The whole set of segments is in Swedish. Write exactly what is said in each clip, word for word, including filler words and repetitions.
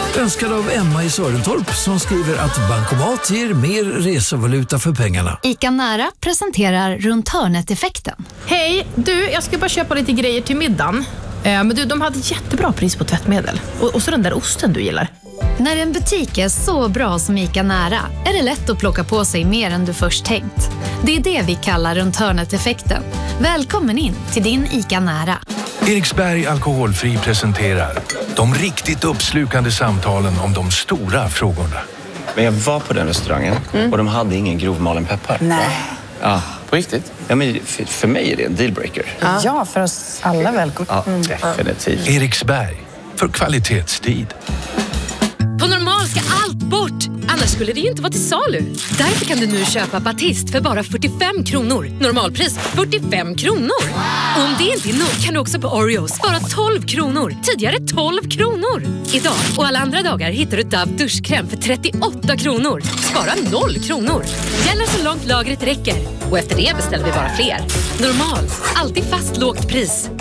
Önskad av Emma i Sörentorp som skriver att bankomat ger mer resevaluta för pengarna. ICA Nära presenterar runt hörnet-effekten. Hej, du, jag ska bara köpa lite grejer till middagen. Eh, men du, de hade jättebra pris på tvättmedel. Och, och så den där osten du gillar. När en butik är så bra som ICA Nära är det lätt att plocka på sig mer än du först tänkt. Det är det vi kallar runt hörnet-effekten. Välkommen in till din ICA Nära. Eriksberg Alkoholfri presenterar de riktigt uppslukande samtalen om de stora frågorna. Men jag var på den restaurangen mm. och de hade ingen grovmalen peppar. Nej. Ja, på riktigt? Ja, men för, för mig är det en dealbreaker. Ja, ja för oss alla välkomna. Ja, definitivt. Eriksberg, för kvalitetstid. På Normal ska allt bort, annars skulle det ju inte vara till salu. Därför kan du nu köpa Batist för bara fyrtiofem kronor. Normalpris fyrtiofem kronor. Och om det inte är nog kan du också på Oreos bara tolv kronor. Tidigare tolv kronor. Idag och alla andra dagar hittar du Dove duschkräm för trettioåtta kronor. Spara noll kronor. Gäller så långt lagret räcker. Och efter det beställer vi bara fler. Normal, alltid fast lågt pris.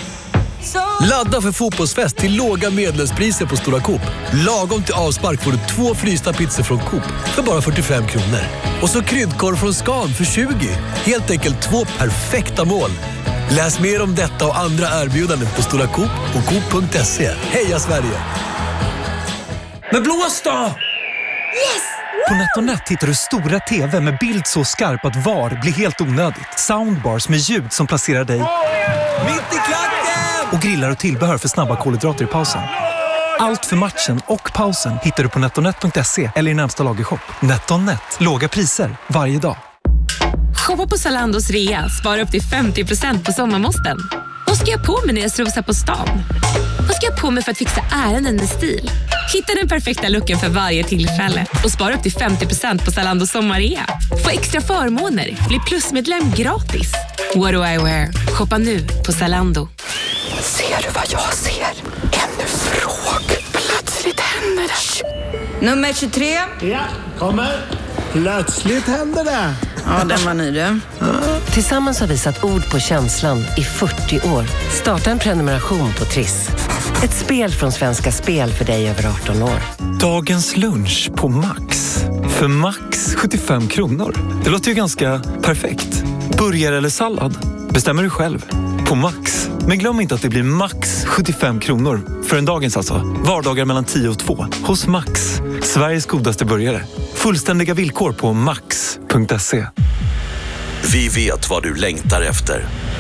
Ladda för fotbollsfest till låga medlemspriser på Stora Coop. Lagom till avspark får du två frysta pizzor från Coop för bara fyrtiofem kronor. Och så kryddkorv från Scan för tjugo. Helt enkelt två perfekta mål. Läs mer om detta och andra erbjudanden på Stora Coop och coop punkt se. Heja Sverige! Men blås då! Yes! På NetOnNet hittar du stora tv med bild så skarp att V A R blir helt onödigt. Soundbars med ljud som placerar dig mitt i klacken! Och grillar och tillbehör för snabba kolhydrater i pausen. Allt för matchen och pausen hittar du på net o net punkt se eller i närmsta lagershop. NetOnNet. Låga priser varje dag. Shoppa på Zalandos rea. Spara upp till femtio procent på sommarmåsten. Vad ska jag på mig när jag strosar på stan? Vad ska jag på mig för att fixa ärenden med stil? Hitta den perfekta looken för varje tillfälle. Och spara upp till femtio procent på Zalandos sommarrea. Få extra förmåner. Bli plusmedlem gratis. What do I wear? Shoppa nu på Zalando. Ser du vad jag ser? En fråg. Plötsligt händer det. Nummer tjugotre. Ja, kommer. Plötsligt händer det. Ja, den var ny du. Tillsammans har vi satt ord på känslan i fyrtio år. Starta en prenumeration på Triss. Ett spel från Svenska Spel för dig över arton år. Dagens lunch på Max. För max sjuttiofem kronor. Det låter ju ganska perfekt. Burgare eller sallad? Bestämmer du själv. På Max. Men glöm inte att det blir max sjuttiofem kronor. För en dagens alltså. Vardagar mellan tio och två. Hos Max. Sveriges godaste burgare. Fullständiga villkor på max punkt se. Vi vet vad du längtar efter.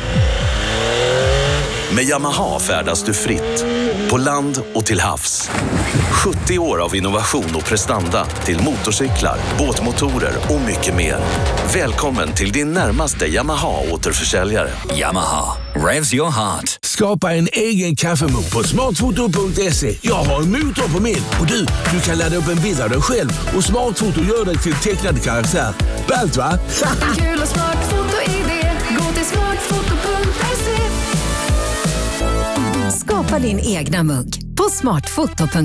Med Yamaha färdas du fritt. På land och till havs. sjuttio år av innovation och prestanda till motorcyklar, båtmotorer och mycket mer. Välkommen till din närmaste Yamaha-återförsäljare. Yamaha. Revs your heart. Skapa en egen kaffemugg på smartfoto punkt se. Jag har en motor på min och du, du kan ladda upp en bild av dig själv och Smartfoto gör dig till tecknad karaktär. Ballt va? Kul och smartfoto-idé. Gå till smartfoto punkt se. Skapa din egna mugg på smartfoto punkt se.